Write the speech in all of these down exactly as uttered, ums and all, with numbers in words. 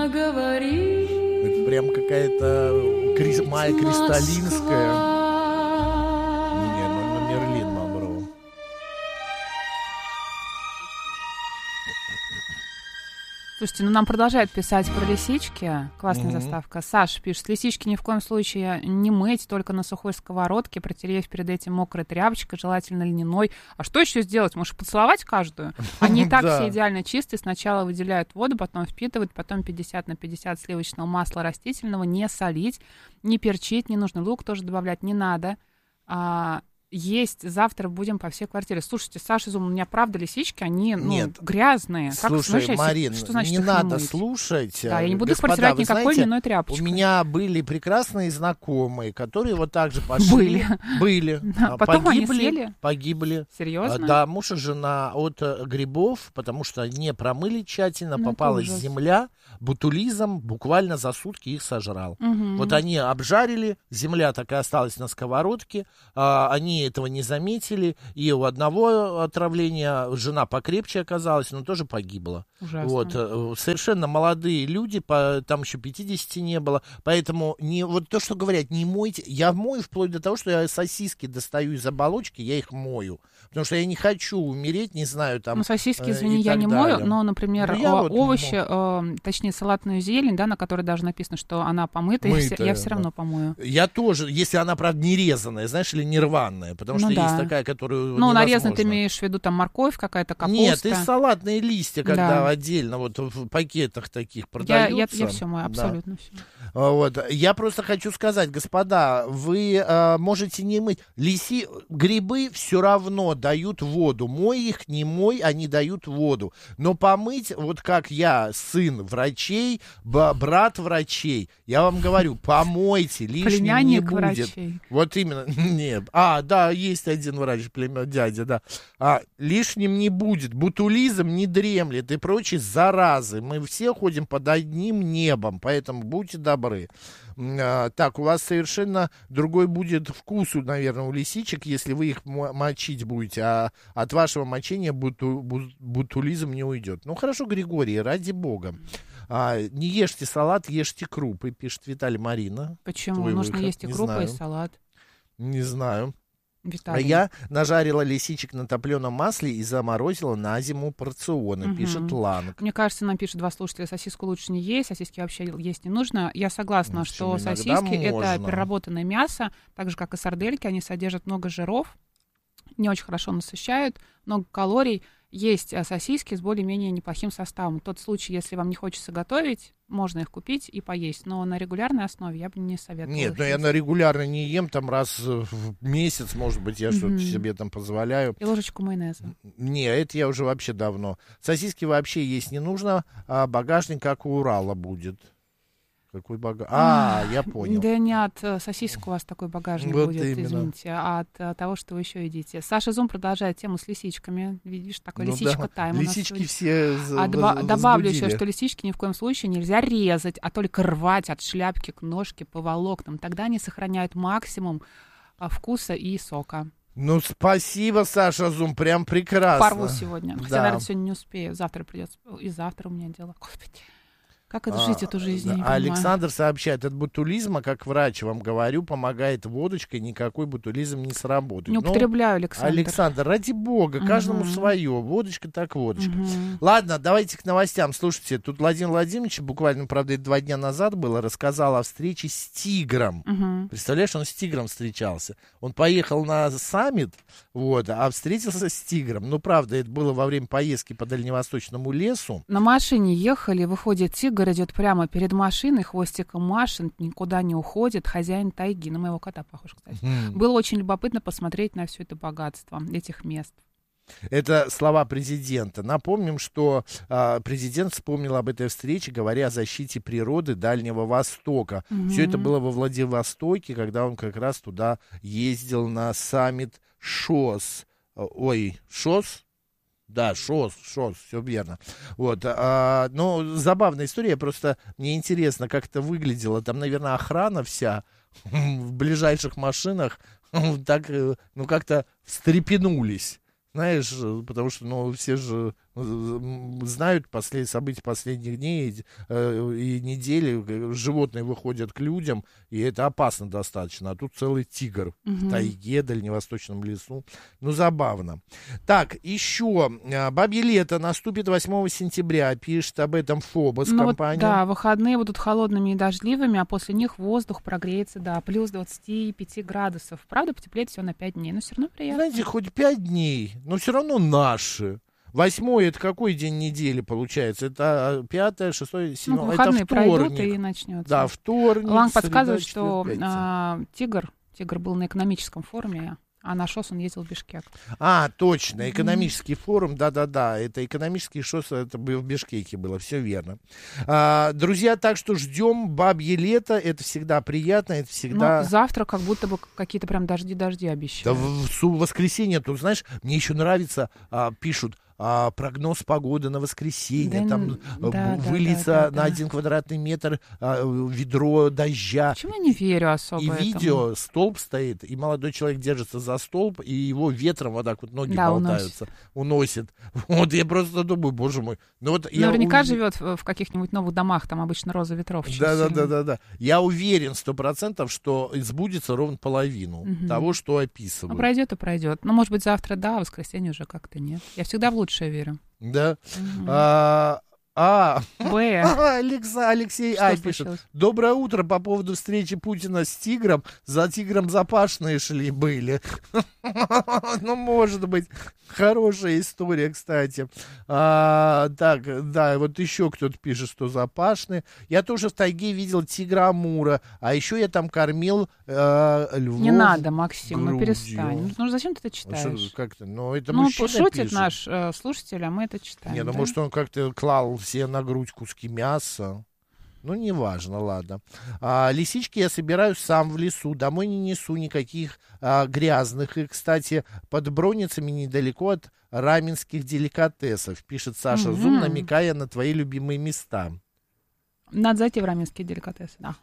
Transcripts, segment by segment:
Это прям какая-то кри... Майя Кристалинская. Не, ну, Мерлин Монро. Слушайте, ну нам продолжают писать про лисички. Классная mm-hmm. заставка. Саша пишет: лисички ни в коем случае не мыть, только на сухой сковородке, протерев перед этим мокрой тряпочкой, желательно льняной. А что еще сделать? Может, поцеловать каждую? Они и так все идеально чистые. Сначала выделяют воду, потом впитывают, потом пятьдесят на пятьдесят сливочного масла растительного. Не солить, не перчить, не нужно. Лук тоже добавлять не надо. А, есть завтра будем по всей квартире. Слушайте, Саша Зум, у меня правда лисички, они ну, Нет. грязные. Слушай, как, Марин, что значит не надо не слушать. Да, я не буду Господа, их протирать никакой знаете, льняной тряпочкой. У меня были прекрасные знакомые, которые вот так же пошли. Были. Были. Да, потом погибли, они съели? Погибли. Серьезно? Да, муж и жена от грибов, потому что не промыли тщательно, ну, попалась земля, ботулизм буквально за сутки их сожрал. Угу. Вот они обжарили, земля такая осталась на сковородке, а, они этого не заметили. И у одного отравления жена покрепче оказалась, но тоже погибла. Ужасно. Вот. Совершенно молодые люди, по, там еще пятидесяти не было. Поэтому не, вот то, что говорят, не мойте. Я мою вплоть до того, что я сосиски достаю из оболочки, я их мою. Потому что я не хочу умереть, не знаю, там... Ну, сосиски, э, извини, я не далее. мою, но, например, ну, о, вот овощи, э, точнее, салатную зелень, да, на которой даже написано, что она помыта, Мытая, я, я все да. равно помою. Я тоже, если она, правда, не резаная, знаешь, или не рваная, потому ну, что да. есть такая, которую Ну, невозможно. нарезанная ты имеешь в виду там морковь какая-то, капуста? Нет, и салатные листья, когда да. отдельно вот в пакетах таких продаются. Я, я, я все мою, абсолютно да. все. Вот. Я просто хочу сказать, господа, вы э, можете не мыть. Лиси, грибы все равно дают воду. Мой их, не мой, они дают воду. Но помыть, вот как я, сын врачей, б- брат врачей, я вам говорю, помойте, лишним не будет. Врачей. Вот именно. Нет. А, да, есть один врач, племя, дядя, да. А, лишним не будет. Ботулизм не дремлет и прочие заразы. Мы все ходим под одним небом, поэтому будьте добры. А, так, у вас совершенно другой будет вкус, наверное, у лисичек, если вы их мочить будете, а от вашего мочения буту, бутулизм не уйдет. Ну, хорошо, Григорий, ради бога. А, не ешьте салат, ешьте крупы, пишет Виталий Марина. Почему? Нужно выход. Есть и крупы, знаю. И салат. Не знаю. Виталий. А я нажарила лисичек на топленом масле и заморозила на зиму порционы, угу. пишет Ланг. Мне кажется, нам пишет два слушателя, сосиску лучше не есть, сосиски вообще есть не нужно. Я согласна, ну, что сосиски — это переработанное мясо, так же, как и сардельки, они содержат много жиров, не очень хорошо насыщают, много калорий. Есть сосиски с более-менее неплохим составом. Тот случай, если вам не хочется готовить, можно их купить и поесть, но на регулярной основе я бы не советовала. Нет, но я на регулярно не ем, там раз в месяц, может быть, я mm-hmm. что-то себе там позволяю. И ложечку майонеза. Не, это я уже вообще давно. Сосиски вообще есть не нужно, а багажник как у Урала будет. Какой багаж? А, я понял. Да не от сосисок у вас такой багажник вот будет, именно. Извините, а от, от того, что вы еще едите. Саша Зум продолжает тему с лисичками. Видишь, такой ну лисичка да. тайм. Лисички все а доба- Добавлю еще, что лисички ни в коем случае нельзя резать, а только рвать от шляпки к ножке по волокнам. Тогда они сохраняют максимум вкуса и сока. Ну, спасибо, Саша Зум, прям прекрасно. Порву сегодня. Хотя, да. наверное, сегодня не успею. Завтра придется. И завтра у меня дело. Господи. Как это жить, а, эту жизнь, я не понимаю. Александр сообщает, от ботулизма, как врач вам говорю, помогает водочкой, никакой ботулизм не сработает. Не употребляю, Александр. Александр, ради бога, угу. каждому свое. Водочка так водочка. Угу. Ладно, давайте к новостям. Слушайте, тут Владимир Владимирович, буквально, правда, это два дня назад было, рассказал о встрече с тигром. Угу. Представляешь, он с тигром встречался. Он поехал на саммит, вот, а встретился с тигром. Ну, правда, это было во время поездки по дальневосточному лесу. На машине ехали, выходит тигр, идет прямо перед машиной, хвостиком машин, никуда не уходит, хозяин тайги. На моего кота похож, кстати. Mm. Было очень любопытно посмотреть на все это богатство этих мест. Это слова президента. Напомним, что э, президент вспомнил об этой встрече, говоря о защите природы Дальнего Востока. Mm-hmm. Все это было во Владивостоке, когда он как раз туда ездил на саммит ШОС. Ой, ШОС? Да, ШОС, ШОС, все верно. Вот, а, ну, забавная история, просто мне интересно, как это выглядело. Там, наверное, охрана вся в ближайших машинах так, ну, как-то встрепенулись. Знаешь, потому что, ну, все же знают послед... события последних дней э, и недели, животные выходят к людям, и это опасно достаточно. А тут целый тигр угу. в тайге, дальневосточном лесу. Ну, забавно. Так, еще. Бабье лето наступит восьмого сентября, пишет об этом Фобос ну, компания. Вот, да, выходные будут холодными и дождливыми, а после них воздух прогреется до плюс двадцати пяти градусов. Правда, потеплеет всего на пять дней, но все равно приятно. Знаете, хоть пять дней, но все равно наши. Восьмой, это какой день недели получается? Это пятое, шестое, седьмое. Ну, выходные это вторник. Пройдут и начнется. Да, вторник. Ланг среда, подсказывает, четверг, что пятница. э, тигр, тигр был на экономическом форуме, а на ШОС он ездил в Бишкек. А, точно, экономический mm-hmm. форум, да-да-да, это экономический ШОС, это в Бишкеке было, все верно. А, друзья, так что ждем бабье лето, это всегда приятно, это всегда... Ну, завтра как будто бы какие-то прям дожди-дожди обещают. Да, в, в воскресенье, тут, знаешь, мне еще нравится, а, пишут, А, прогноз погоды на воскресенье, да, там да, выльется да, да, на да. один квадратный метр а, ведро дождя. Почему я не верю особо И этому? видео, столб стоит, и молодой человек держится за столб, и его ветром вот так вот ноги да, болтаются, уносит. Вот я просто думаю, боже мой. Ну, вот Наверняка я... живет в каких-нибудь новых домах, там обычно роза ветров. Да, да, да, да, да. Я уверен сто процентов, что сбудется ровно половину угу. того, что описывают. Ну, пройдет и пройдет. Ну, может быть, завтра да, а в воскресенье уже как-то нет. Я всегда в лучшее верю. Да. Угу. А, а. Б. Алекса, Алексей Что А. случилось? пишет. Доброе утро. По поводу встречи Путина с тигром. За тигром запашные шли были. Ну, может быть. Хорошая история, кстати. А, так, да, вот еще кто-то пишет, что запашные. Я тоже в тайге видел тигра Амура. А еще я там кормил э, львов. Не надо, Максим, грудью. ну перестань. Ну, зачем ты это читаешь? Что, как-то, ну, это ну, мужчина шутит пишет. наш э, слушатель, а мы это читаем. Не, ну, да? может, он как-то клал все на грудь куски мяса. Ну, неважно, ладно. А, лисички я собираю сам в лесу. Домой не несу никаких а, грязных. И, кстати, под Броницами недалеко от раменских деликатесов, пишет Саша mm-hmm. Зум, намекая на твои любимые места. Надо зайти в раменские деликатесы, да.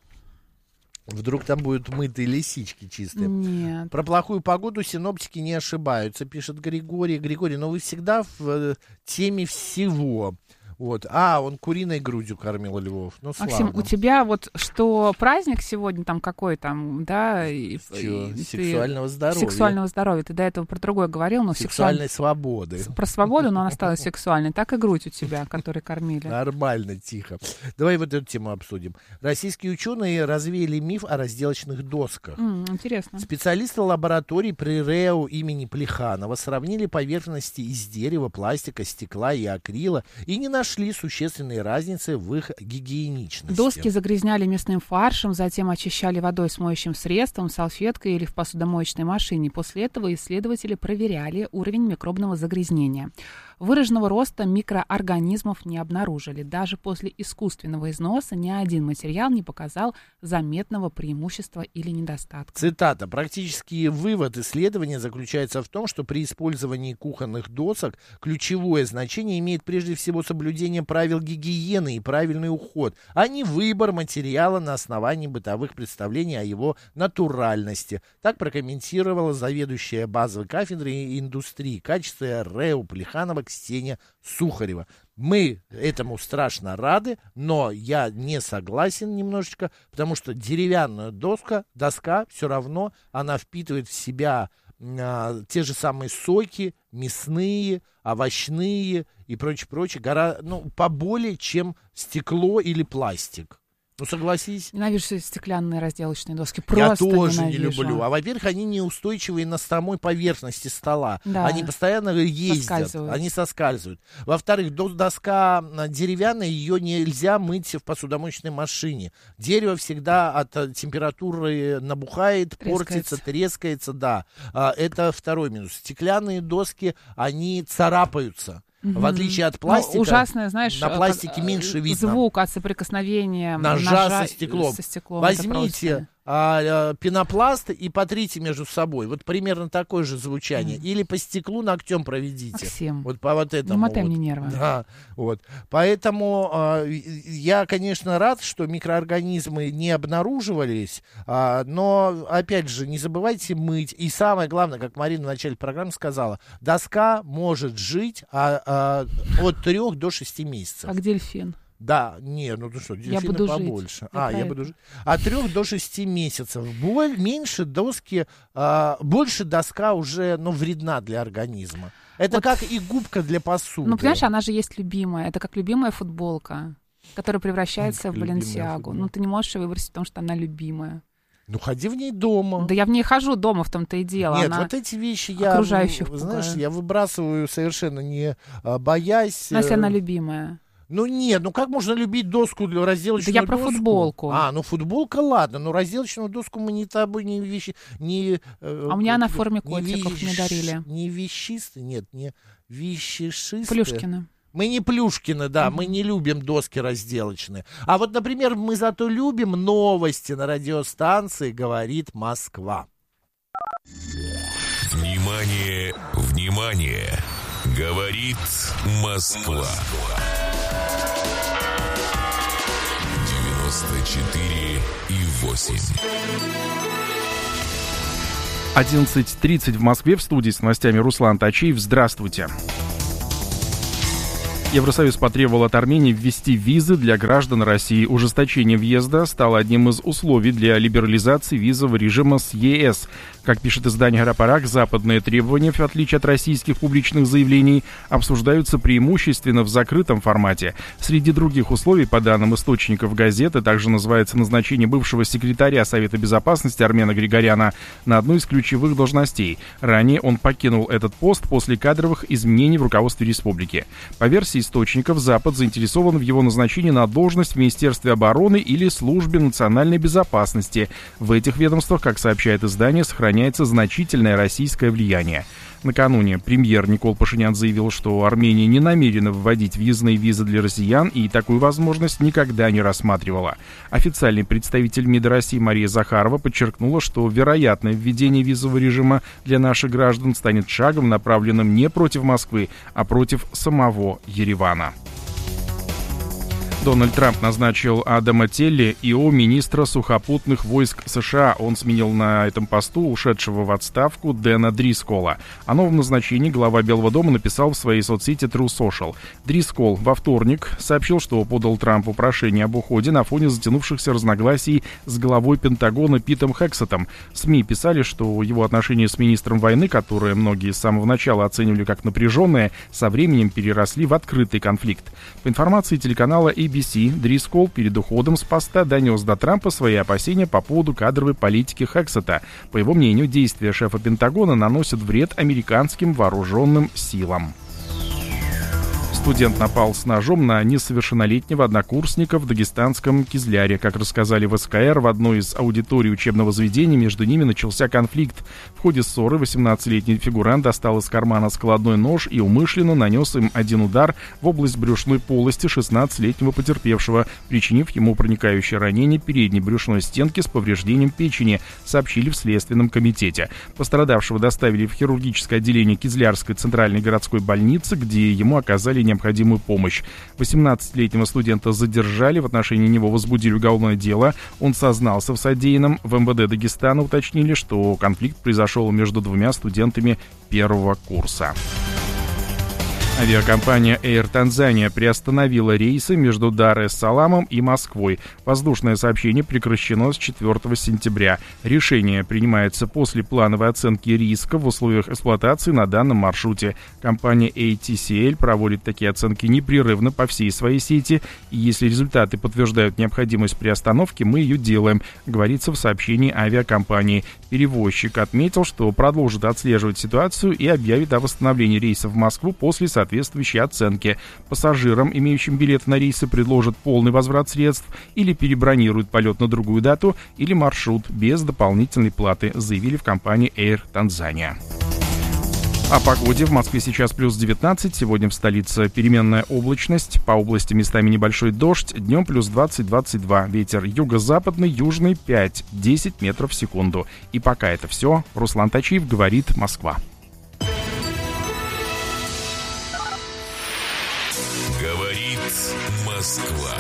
Вдруг там будут мытые лисички чистые. Нет. Про плохую погоду синоптики не ошибаются, пишет Григорий. Григорий, но вы всегда в э, теме всего. Вот. А, он куриной грудью кормил львов. Ну, Максим, славно. у тебя вот что праздник сегодня там какой там, да? И, Чё? и, сексуального ты, здоровья. Сексуального здоровья. Ты до этого про другое говорил, но сексуальной сексуаль... свободы. Про свободу, но она стала сексуальной. Так и грудь у тебя, которой кормили. Нормально, тихо. Давай вот эту тему обсудим. Российские ученые развеяли миф о разделочных досках. Mm, интересно. Специалисты лаборатории при РЭО имени Плеханова сравнили поверхности из дерева, пластика, стекла и акрила и не нашли существенные разницы в их гигиеничности. Доски загрязняли мясным фаршем, затем очищали водой с моющим средством, салфеткой или в посудомоечной машине. После этого исследователи проверяли уровень микробного загрязнения. Выраженного роста микроорганизмов не обнаружили. Даже после искусственного износа ни один материал не показал заметного преимущества или недостатка. Цитата. Практический вывод исследования заключается в том, что при использовании кухонных досок ключевое значение имеет прежде всего соблюдение правил гигиены и правильный уход, а не выбор материала на основании бытовых представлений о его натуральности. Так прокомментировала заведующая базовой кафедрой индустрии качества РЭО Плеханова Ксения Сухарева. Мы этому страшно рады, но я не согласен немножечко, потому что деревянная доска, доска все равно, она впитывает в себя а, те же самые соки, мясные, овощные и прочее, прочее, гора, ну, поболее, чем стекло или пластик. Ну, согласись. Ненавижу стеклянные разделочные доски. Просто Я тоже ненавижу. не люблю. А, во-первых, они неустойчивые на самой поверхности стола. Да. Они постоянно ездят. Соскальзывают. Они соскальзывают. Во-вторых, доска деревянная, ее нельзя мыть в посудомоечной машине. Дерево всегда от температуры набухает, Трескается. портится, трескается. Да. Это второй минус. Стеклянные доски, они царапаются. В отличие от пластика, ну, ужасное, знаешь, на пластике меньше видно. Звук от соприкосновения ножа, ножа со стеклом. Со стеклом. Возьмите а, а, пенопласт и потрите между собой. Вот примерно такое же звучание. Mm. Или по стеклу ногтем проведите. Максим, вот по вот этому. Не мотай вот. мне нервы. Да, вот. Поэтому а, я, конечно, рад, что микроорганизмы не обнаруживались, а, но, опять же, не забывайте мыть. И самое главное, как Марина в начале программы сказала, доска может жить а, а, от трех до шести месяцев. Как дельфин. Да, не, ну ты что, дельфины я буду побольше. Жить. А, я, я буду жить. От трех до шести месяцев. Боль, меньше доски, а, больше доска уже, ну, вредна для организма. Это вот. Как и губка для посуды. Ну, понимаешь, она же есть любимая. Это как любимая футболка, которая превращается ну, в Баленсиагу. Ну, ты не можешь ее выбросить, потому что она любимая. Ну, ходи в ней дома. Да я в ней хожу дома, в том-то и дело. Нет, она вот эти вещи я, окружающих знаешь, пугает. я выбрасываю совершенно не а, боясь. Но если она любимая. Ну нет, ну как можно любить доску, разделочную да я доску? про футболку. А, ну футболка, ладно, но разделочную доску мы не тобой не вещи, не... А у меня она в форме котиков мне дарили. Не вещистые, нет, не вещешистые. Плюшкины. Мы не Плюшкины, да, mm-hmm. мы не любим доски разделочные. А вот, например, мы зато любим новости на радиостанции «Говорит Москва». Внимание, внимание! Говорит Москва. девяносто четыре и восемь. одиннадцать тридцать в Москве. В студии с новостями Руслан Тачиев. Здравствуйте. Евросоюз потребовал от Армении ввести визы для граждан России. Ужесточение въезда стало одним из условий для либерализации визового режима с ЕС. Как пишет издание «Грапарак», западные требования, в отличие от российских публичных заявлений, обсуждаются преимущественно в закрытом формате. Среди других условий, по данным источников газеты, также называется назначение бывшего секретаря Совета Безопасности Армена Григоряна на одну из ключевых должностей. Ранее он покинул этот пост после кадровых изменений в руководстве республики. По версии источников, Запад заинтересован в его назначении на должность в Министерстве обороны или Службе национальной безопасности. В этих ведомствах, как сообщает издание, сохраняется значительное российское влияние. Накануне премьер Никол Пашинян заявил, что Армения не намерена вводить въездные визы для россиян и такую возможность никогда не рассматривала. Официальный представитель МИДа России Мария Захарова подчеркнула, что вероятное введение визового режима для наших граждан станет шагом, направленным не против Москвы, а против самого Еревана. Дональд Трамп назначил Адама Телли ИО министра сухопутных войск США. Он сменил на этом посту ушедшего в отставку Дэна Дрискола. О новом назначении глава Белого дома написал в своей соцсети True Social. Дрискол во вторник сообщил, что подал Трампу прошение об уходе на фоне затянувшихся разногласий с главой Пентагона Питом Хексетом. СМИ писали, что его отношения с министром войны, которые многие с самого начала оценивали как напряженные, со временем переросли в открытый конфликт. По информации телеканала эй би си, Дрискол перед уходом с поста донес до Трампа свои опасения по поводу кадровой политики Хексета. По его мнению, действия шефа Пентагона наносят вред американским вооруженным силам. Студент напал с ножом на несовершеннолетнего однокурсника в дагестанском Кизляре. Как рассказали в эс ка эр, в одной из аудиторий учебного заведения между ними начался конфликт. В ходе ссоры восемнадцатилетний фигурант достал из кармана складной нож и умышленно нанес им один удар в область брюшной полости шестнадцатилетнего потерпевшего, причинив ему проникающее ранение передней брюшной стенки с повреждением печени, сообщили в Следственном комитете. Пострадавшего доставили в хирургическое отделение Кизлярской центральной городской больницы, где ему оказали необходимую помощь. восемнадцатилетнего студента задержали, в отношении него возбудили уголовное дело. Он сознался в содеянном. В эм вэ дэ Дагестана уточнили, что конфликт произошел между двумя студентами первого курса. Авиакомпания Air Tanzania приостановила рейсы между Дар-эс-Саламом и Москвой. Воздушное сообщение прекращено с четвёртого сентября. Решение принимается после плановой оценки риска в условиях эксплуатации на данном маршруте. Компания эй ти си эл проводит такие оценки непрерывно по всей своей сети, и если результаты подтверждают необходимость приостановки, мы ее делаем, говорится в сообщении авиакомпании. Перевозчик отметил, что продолжит отслеживать ситуацию и объявит о восстановлении рейсов в Москву после соответствующей соответствующей оценки. Пассажирам, имеющим билет на рейсы, предложат полный возврат средств или перебронируют полет на другую дату или маршрут без дополнительной платы, заявили в компании Air Tanzania. О погоде. В Москве сейчас плюс девятнадцать. Сегодня в столице переменная облачность. По области местами небольшой дождь. Днем плюс двадцать - двадцать два. Ветер юго-западный, южный пять-десять метров в секунду. И пока это все. Руслан Тачиев говорит «Москва». Говорит Москва.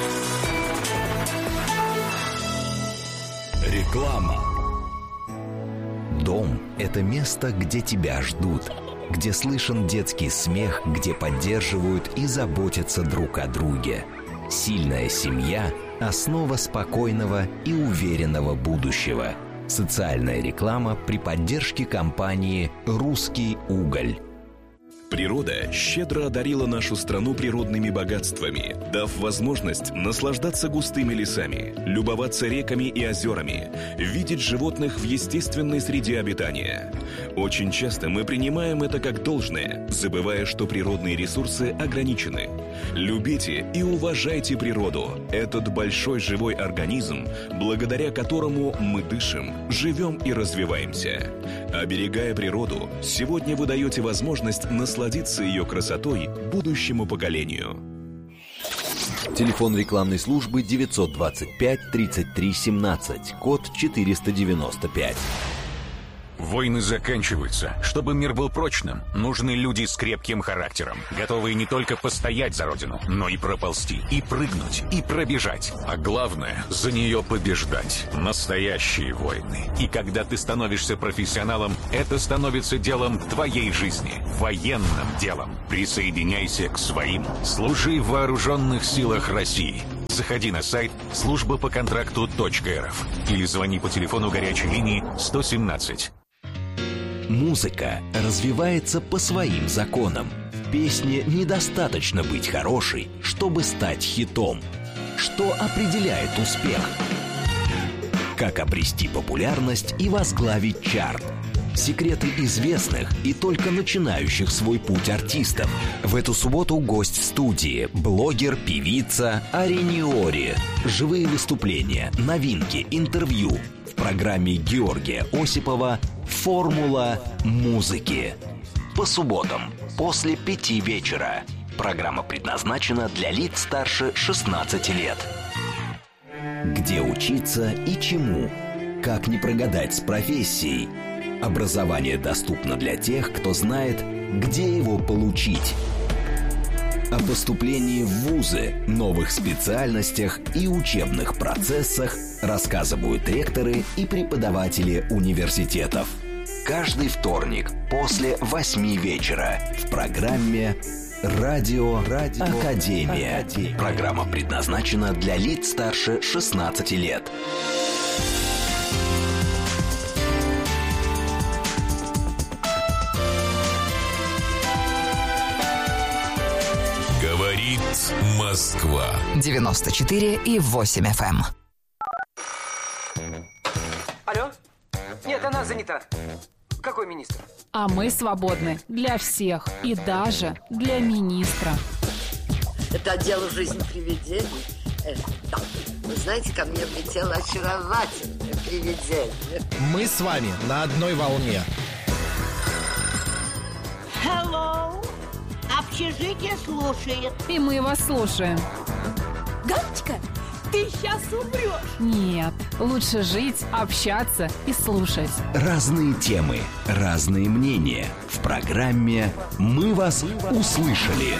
Реклама. Дом – это место, где тебя ждут, где слышен детский смех, где поддерживают и заботятся друг о друге. Сильная семья – основа спокойного и уверенного будущего. Социальная реклама при поддержке компании «Русский уголь». Природа щедро одарила нашу страну природными богатствами, дав возможность наслаждаться густыми лесами, любоваться реками и озерами, видеть животных в естественной среде обитания. Очень часто мы принимаем это как должное, забывая, что природные ресурсы ограничены. Любите и уважайте природу, этот большой живой организм, благодаря которому мы дышим, живем и развиваемся. Оберегая природу, сегодня вы даете возможность насладиться насладиться ее красотой будущему поколению. Телефон рекламной службы девятьсот двадцать пять тридцать три семнадцать, код четыреста девяносто пять. Войны заканчиваются. Чтобы мир был прочным, нужны люди с крепким характером, готовые не только постоять за родину, но и проползти, и прыгнуть, и пробежать. А главное, за нее побеждать. Настоящие войны. И когда ты становишься профессионалом, это становится делом твоей жизни, военным делом. Присоединяйся к своим. Служи в вооруженных силах России. Заходи на сайт служба по контракту точка эр эф или звони по телефону горячей линии сто семнадцать. Музыка развивается по своим законам. В песне недостаточно быть хорошей, чтобы стать хитом. Что определяет успех? Как обрести популярность и возглавить чарт? Секреты известных и только начинающих свой путь артистов. В эту субботу гость в студии – блогер, певица Арениори. Живые выступления, новинки, интервью. В программе Георгия Осипова «Формула музыки». По субботам после пяти вечера. Программа предназначена для лиц старше шестнадцати лет. Где учиться и чему? Как не прогадать с профессией? Образование доступно для тех, кто знает, где его получить. О поступлении в вузы, новых специальностях и учебных процессах рассказывают ректоры и преподаватели университетов. Каждый вторник после восьми вечера в программе «Радио, Радио Академия». Академия. Программа предназначена для лиц старше шестнадцати лет. Говорит Москва. девяносто четыре и восемь эф эм. Алло? Нет, она занята. Какой министр? А мы свободны для всех и даже для министра. Это отдел «Жизнь привидений». Э, да. Вы знаете, ко мне влетело очаровательное привидение. Мы с вами на одной волне. Hello. Общежитие слушает. И мы вас слушаем. Галочка, ты сейчас умрешь. Нет, лучше жить, общаться и слушать. Разные темы, разные мнения. В программе «Мы вас услышали».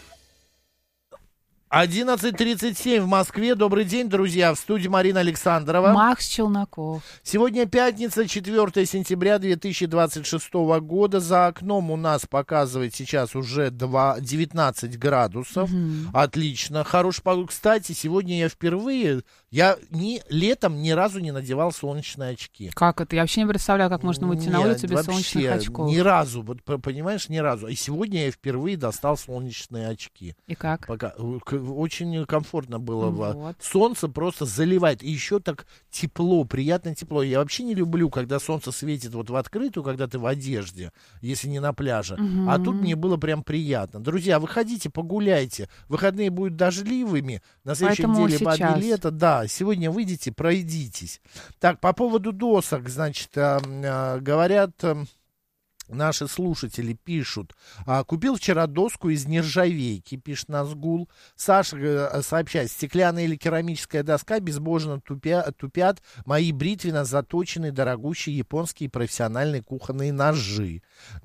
одиннадцать тридцать семь в Москве. Добрый день, друзья. В студии Марина Александрова. Макс Челноков. Сегодня пятница, четвёртое сентября две тысячи двадцать шестого года. За окном у нас показывает сейчас уже девятнадцать градусов. Угу. Отлично. Хорош погода. Кстати, сегодня я впервые, я ни, летом ни разу не надевал солнечные очки. Как это? Я вообще не представляю, как можно выйти Нет, на улицу без вообще, солнечных очков. Ни разу, вот, понимаешь, ни разу. И сегодня я впервые достал солнечные очки. И как? Пока, очень комфортно было. Вот. Солнце просто заливает. И еще так тепло, приятно тепло. Я вообще не люблю, когда солнце светит вот в открытую, когда ты в одежде, если не на пляже. Угу. А тут мне было прям приятно. Друзья, выходите, погуляйте. Выходные будут дождливыми. На следующей Поэтому неделе сейчас. бабье лето. Да, сегодня выйдите, пройдитесь. Так, по поводу досок, значит, э, э, говорят... Э, Наши слушатели пишут. А, купил вчера доску из нержавейки, пишет Назгул. Саша э, сообщает, стеклянная или керамическая доска безбожно тупя, тупят мои бритвенно заточенные дорогущие японские профессиональные кухонные ножи.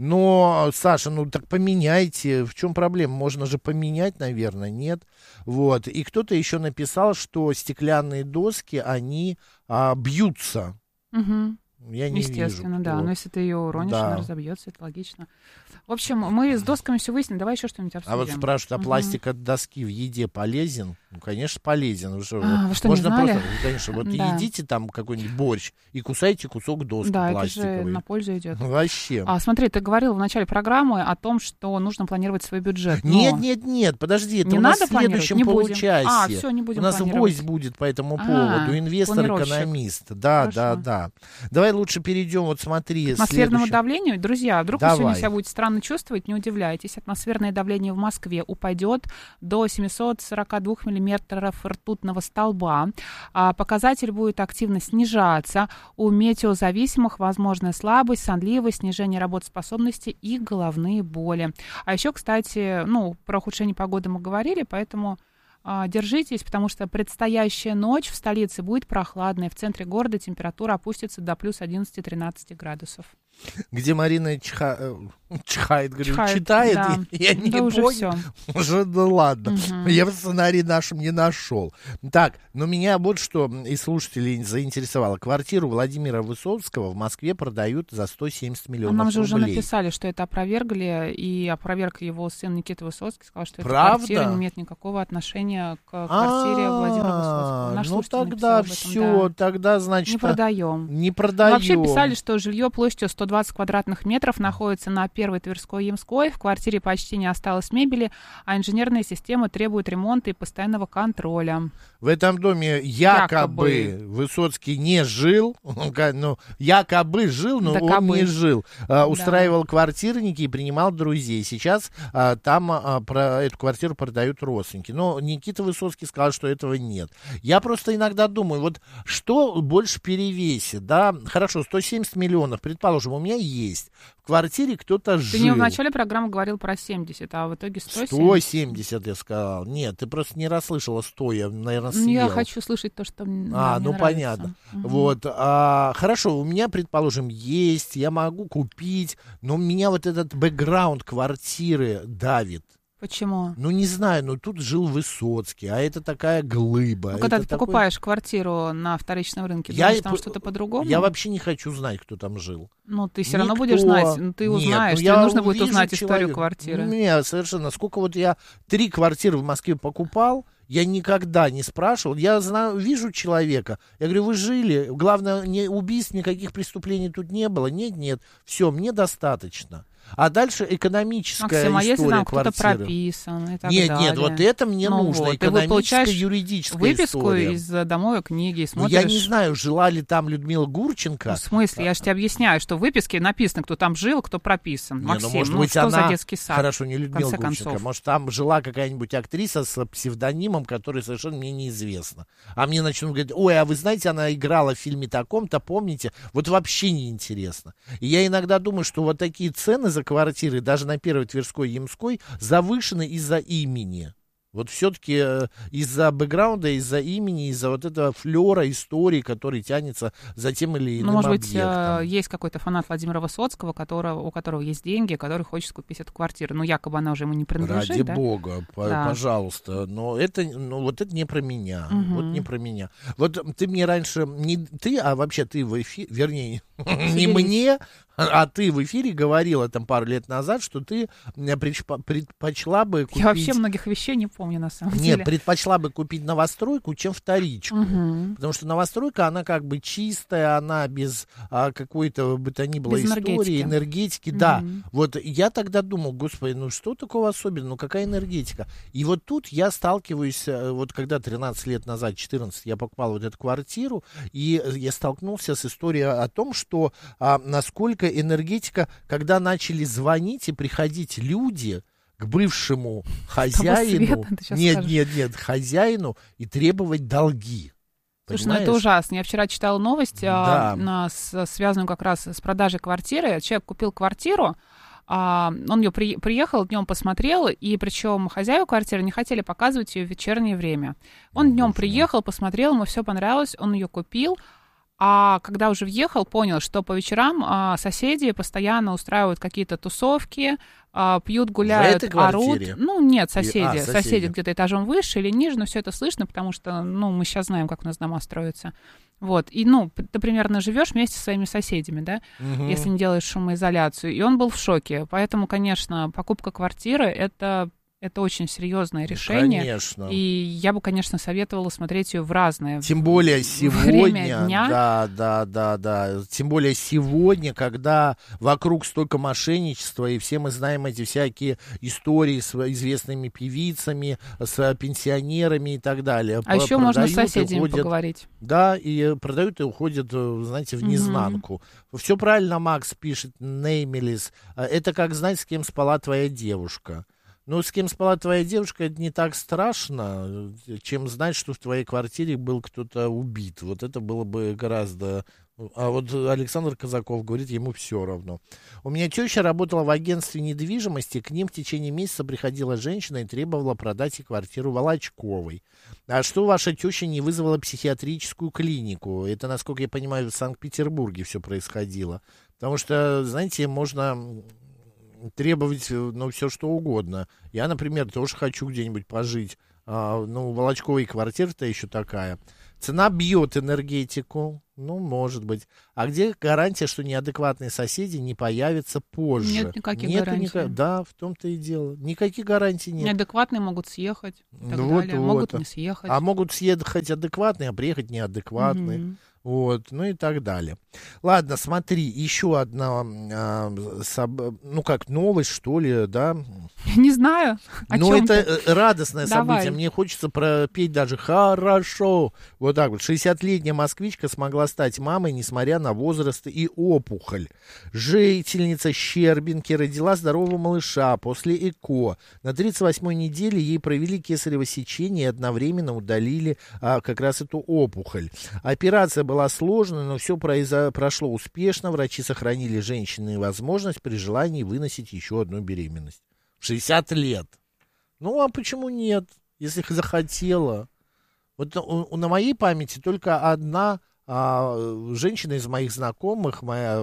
Но, Саша, ну так поменяйте. В чем проблема? Можно же поменять, наверное, нет? Вот. И кто-то еще написал, что стеклянные доски, они а, бьются. Угу. Я не Естественно, вижу, да. кто... Но если ты ее уронишь, да. она разобьется, это логично. В общем, мы с досками все выяснили. Давай еще что-нибудь обсудим. А вот спрашивают, а угу. пластик от доски в еде полезен? Ну, конечно, полезен. Вы что, а, вы что, можно не знали? просто, конечно, вот да. едите там какой-нибудь борщ и кусаете кусок доски да, пластиковой. это же на пользу идет. Вообще. А, смотри, ты говорил в начале программы о том, что нужно планировать свой бюджет. Но... Нет, нет, нет, подожди, это не у нас надо в следующем не получасе. А, все, не будем У нас планировать. гость будет по этому а, поводу, инвестор-экономист. Да, Хорошо. да, да. Давай лучше перейдем, вот смотри. Атмосферному следующем... давлению. Друзья, вдруг Давай. вы сегодня себя будете странно чувствовать, не удивляйтесь. Атмосферное давление в Москве упадет до семьсот сорок два миллиметров ртутного столба. А показатель будет активно снижаться. У метеозависимых возможна слабость, сонливость, снижение работоспособности и головные боли. А еще, кстати, ну, про ухудшение погоды мы говорили, поэтому а, держитесь, потому что предстоящая ночь в столице будет прохладной. В центре города температура опустится до плюс одиннадцать-тринадцать градусов. Где Марина чха... чихает, говорю, Чихает, читает, да. я, я не да уже понял. Все. Уже, ну ладно, Угу. я в сценарии нашем не нашел. Так, но меня вот что из слушателей заинтересовало. Квартиру Владимира Высоцкого в Москве продают за сто семьдесят миллионов Нам же рублей. уже написали, что это опровергли, и опроверг его сын Никита Высоцкий, сказал, что Правда? эта квартира не имеет никакого отношения к квартире Владимира Высоцкого. Наш Ну слушатель тогда написал об этом, все, да. тогда, значит... Не продаем. Не продаем. Вообще писали, что жилье площадью сто двадцать квадратных метров находится на первой Тверской Ямской. В квартире почти не осталось мебели, а инженерная система требует ремонта и постоянного контроля. В этом доме якобы, Якобы. Высоцкий не жил, ну, якобы жил, но Да он кабы. не жил. А, Да. устраивал квартирники и принимал друзей. Сейчас а, там а, про эту квартиру продают родственники. Но Никита Высоцкий сказал, что этого нет. Я просто иногда думаю, вот что больше перевесит, да? Хорошо, сто семьдесят миллионов, предположим, у меня есть. В квартире кто-то жил. Ты не в начале программы говорил про семьдесят, а в итоге сто семьдесят. сто семьдесят, я сказал. Нет, ты просто не расслышала сто, я, наверное, съел. Я хочу слышать то, что мне А, мне ну нравится. понятно. Угу. Вот, а, хорошо, у меня, предположим, есть, я могу купить, но меня вот этот бэкграунд квартиры давит. Почему? Ну, не знаю, но тут жил Высоцкий, а это такая глыба. Ну, когда это ты такой... покупаешь квартиру на вторичном рынке, Я думаешь, и там п- что-то по-другому? Я вообще не хочу знать, кто там жил. Ну, ты все Никто. равно будешь знать, ну, ты Нет, узнаешь, ну, тебе я нужно будет увижу узнать историю человека. квартиры. Нет, совершенно. Сколько вот я три квартиры в Москве покупал, я никогда не спрашивал. Я знаю, вижу человека. Я говорю, вы жили. Главное, не убийств, никаких преступлений тут не было. Нет, нет. Все, мне достаточно. А дальше экономическая Максим, а история если там кто-то квартиры. прописан и так Нет, далее? нет, вот это мне Ну нужно. вот, ты вот Экономическая, получаешь юридическая выписку история. из домовой книги, и Ну, смотришь... я не знаю, жила ли там Людмила Гурченко. Ну, в смысле? Я же тебе объясняю, что в выписке написано, кто там жил, кто прописан. Не, Максим, ну, может ну быть, что она... за детский сад? Хорошо, не в Людмила конце Гурченко. концов? Может, там жила какая-нибудь актриса с псевдонимом, который совершенно мне неизвестно. А мне начнут говорить, ой, а вы знаете, она играла в фильме таком-то, помните? Вот вообще неинтересно. И я иногда думаю, что вот такие цены за квартиры, даже на первой Тверской Ямской, завышены из-за имени. Вот все-таки э, из-за бэкграунда, из-за имени, из-за вот этого флера истории, который тянется за тем или иным Ну, может быть, объектом. э, есть какой-то фанат Владимира Высоцкого, которого, у которого есть деньги, который хочет купить эту квартиру. Ну, якобы она уже ему не принадлежит, Ради да? бога, по- Да. пожалуйста. Но это, ну, вот это не про меня. Мгм. Вот не про меня. Вот ты мне раньше, не ты, а вообще ты в эфире, вернее, не мне, а ты в эфире говорила там пару лет назад, что ты предпо- предпочла бы купить... Я вообще многих вещей не помню, на самом Нет, деле. предпочла бы купить новостройку, чем вторичку. Мгм. Потому что новостройка, она как бы чистая, она без а, какой-то бы то ни было Без истории, энергетики. энергетики. Да, Мгм. вот я тогда думал, господи, ну что такого особенного, ну какая энергетика? И вот тут я сталкиваюсь, э, вот когда тринадцать лет назад, четырнадцать, я покупал вот эту квартиру, и я столкнулся с историей о том, что а, насколько энергетика, когда начали звонить и приходить люди к бывшему хозяину, света, ты щас нет, скажешь. нет, нет, хозяину и требовать долги. Слушай, Понимаешь? ну это ужасно. Я вчера читала новость, Да. а, на- с- связанную как раз с продажей квартиры. Человек купил квартиру, а, он ее при, приехал, днем посмотрел, и причем хозяева квартиры не хотели показывать ее в вечернее время. Он днем приехал, посмотрел, ему все понравилось, он ее купил. А когда уже въехал, понял, что по вечерам а, соседи постоянно устраивают какие-то тусовки, а, пьют, гуляют, В этой орут. квартире? Ну, нет, И- соседи. а, соседи. соседи. где-то этажом выше или ниже, но все это слышно, потому что, ну, мы сейчас знаем, как у нас дома строятся. Вот. И, ну, п- ты примерно живешь вместе со своими соседями, да, Мгм. если не делаешь шумоизоляцию. И он был в шоке. Поэтому, конечно, покупка квартиры — это... Это очень серьезное решение. Конечно. И я бы, конечно, советовала смотреть ее в разное Тем более время сегодня, дня. да, да, да, да. Тем более сегодня, когда вокруг столько мошенничества, и все мы знаем эти всякие истории с известными певицами, с пенсионерами и так далее. А еще можно с соседями уходят, поговорить. Да, и продают и уходят, знаете, в Мгм. незнанку. Все правильно Макс пишет, Неймелис. Это как знать, с кем спала твоя девушка. Ну, с кем спала твоя девушка, это не так страшно, чем знать, что в твоей квартире был кто-то убит. Вот это было бы гораздо... А вот Александр Казаков говорит, ему все равно. У меня теща работала в агентстве недвижимости, к ним в течение месяца приходила женщина и требовала продать ей квартиру Волочковой. А что ваша теща не вызвала психиатрическую клинику? Это, насколько я понимаю, в Санкт-Петербурге все происходило. Потому что, знаете, можно... требовать, ну, все что угодно. Я, например, тоже хочу где-нибудь пожить. А, ну, Волочковой квартира-то еще такая. Цена бьет энергетику. Ну, может быть. А где гарантия, что неадекватные соседи не появятся позже? Нет никаких Нету гарантий. ника- Да, в том-то и дело. Никаких гарантий нет. Неадекватные могут съехать и так Вот, далее. вот. Могут не съехать. А могут съехать адекватные, а приехать неадекватные. Мгм. Вот, ну и так далее. Ладно, смотри, еще одна, а, соб- ну как, новость, что ли, да? Не знаю. О Ну, чём это ты? э, радостное Давай. событие. Мне хочется пропеть даже «хорошо». Вот так вот. шестидесятилетняя москвичка смогла стать мамой, несмотря на возраст и опухоль. Жительница Щербинки родила здорового малыша после ЭКО. На тридцать восьмой неделе ей провели кесарево сечение и одновременно удалили а, как раз эту опухоль. Операция была сложной, но все произо- прошло успешно. Врачи сохранили женщине возможность при желании выносить еще одну беременность. шестьдесят лет. Ну, а почему нет, если захотела? Вот у- у- на моей памяти только одна а, женщина из моих знакомых, моя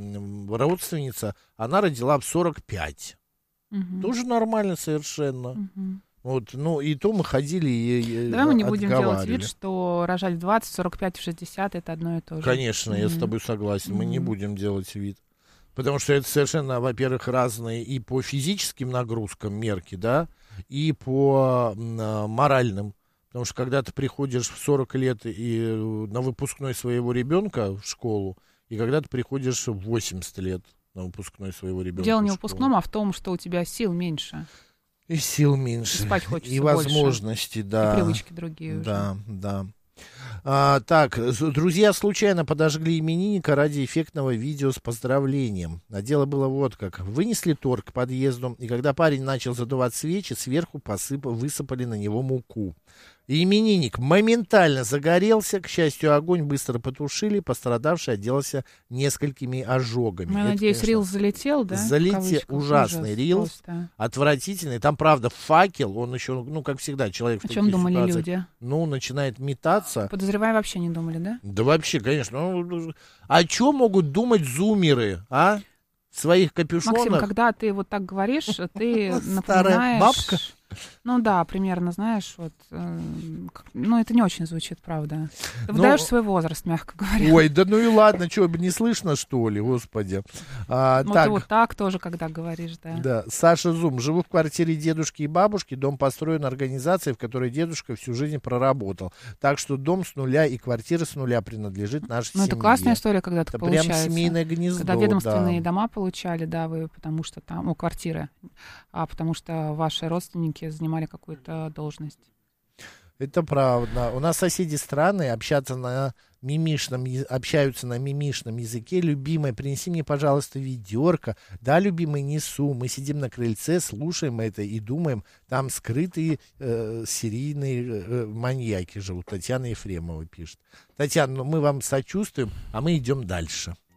м, родственница, она родила в сорок пять. Мгм. Тоже нормально совершенно. Мгм. Вот, ну, и то мы ходили и, и Давай мы не будем делать отговаривали. вид, что рожать в двадцать, сорок пять, в шестьдесят это одно и то же. Конечно, я с Мгм. тобой согласен. Мы не Мгм. будем делать вид. Потому что это совершенно, во-первых, разные и по физическим нагрузкам мерки, да, и по м, а, моральным. Потому что когда ты приходишь в сорок лет и э, на выпускной своего ребенка в школу, и когда ты приходишь в восемьдесят лет на выпускной своего ребенка Дело не в в школу. выпускном, а в том, что у тебя сил меньше. И сил меньше. И спать хочется И больше. возможностей, да. И привычки другие уже. Да, да. А, так, с- друзья случайно подожгли именинника ради эффектного видео с поздравлением. А дело было вот как. Вынесли торт к подъезду, и когда парень начал задувать свечи, сверху посып... высыпали на него муку. И именинник моментально загорелся. К счастью, огонь быстро потушили. Пострадавший отделался несколькими ожогами. Ну, я Это, надеюсь, конечно, рилс залетел, да? в Залетел. кавычках? Ужасный Ужас рилс. просто. Отвратительный. Там, правда, факел. Он еще, ну, как всегда, человек в О таких чем думали ситуациях, люди? ну, начинает метаться. Подозреваю, вообще не думали, да? Да вообще, конечно. Ну, о чем могут думать зумеры, а? В своих капюшонах? Максим, когда ты вот так говоришь, ты Старая напоминаешь... бабка? Ну да, примерно, знаешь, вот... э, как- ну, это не очень звучит, правда. Ты Ну, выдаешь свой возраст, мягко говоря. Ой, да ну и ладно, что, не слышно, что ли, господи. А, Вот так, ты вот так тоже, когда говоришь, да. да, Саша Зум. Живу в квартире дедушки и бабушки. Дом построен организацией, в которой дедушка всю жизнь проработал. Так что дом с нуля и квартира с нуля принадлежит нашей Ну, семье. это классная история, когда так Это прям получается. семейное гнездо, Когда ведомственные да. дома получали, да, вы, потому что там, ну, квартиры, а потому что ваши родственники занимали какую-то должность. Это правда. У нас соседи страны общаться на мимишном, общаются на мимишном языке. Любимая, принеси мне, пожалуйста, ведерко. Да, любимый, несу. Мы сидим на крыльце, слушаем это и думаем, там скрытые э, серийные э, маньяки живут. Татьяна Ефремова пишет. Татьяна, ну мы вам сочувствуем, а мы идем дальше.